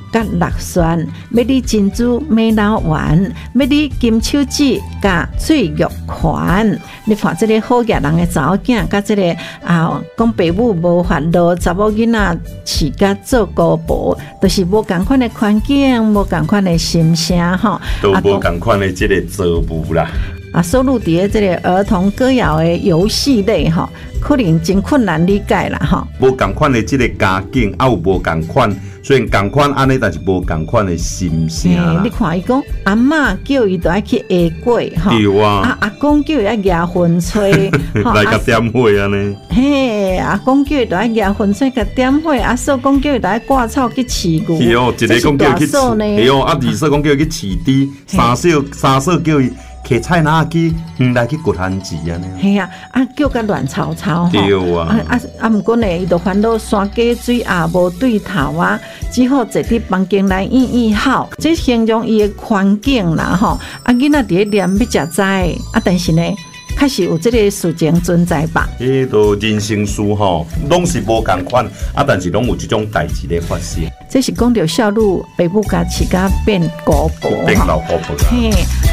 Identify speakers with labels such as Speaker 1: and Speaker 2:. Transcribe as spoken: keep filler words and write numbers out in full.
Speaker 1: 甲六酸，要你珍珠美脑丸，要你金手指甲水玉环。你看这个好野人的查某囝，甲这个啊，讲爸母无法度，查某囡仔饲甲做姑婆，就是无共款的环境，无共款的心声吼，
Speaker 2: 都无共款的这个作物啦。
Speaker 1: 啊，收录伫这个儿童歌谣的游戏类吼，可能真困难理解啦吼。
Speaker 2: 无共款的这个家境，啊有无共款，虽然共款安尼，但是无共款的心声啦。
Speaker 1: 你看伊讲，阿嬷叫伊都爱去下粿吼，
Speaker 2: 对啊。
Speaker 1: 啊阿公叫伊爱牙薰吹，
Speaker 2: 来甲点火安尼。
Speaker 1: 嘿，阿公叫伊都爱牙薰吹甲点火，阿嫂公叫伊都爱挂草去饲牛。
Speaker 2: 是哦，一个讲叫伊去饲，是哦，啊二嫂讲叫伊去饲猪，三嫂三嫂叫伊。摕菜篮去，远来去掘番薯安尼。
Speaker 1: 系啊，啊叫甲乱吵吵吼。
Speaker 2: 对啊。
Speaker 1: 啊啊啊！毋过呢，伊就烦恼山加水也无对头啊，只好坐伫房间内演演好，这形容伊的环境啦吼。啊，囡仔伫咧念要食斋，啊，但是呢，确实有这个事情存在吧？
Speaker 2: 迄都人生事吼，拢是无共款，啊，但是拢有这种代志咧发生。
Speaker 1: 这是讲到孝女爸母家饲甲变姑婆，
Speaker 2: 变老姑婆啦。
Speaker 1: 嘿。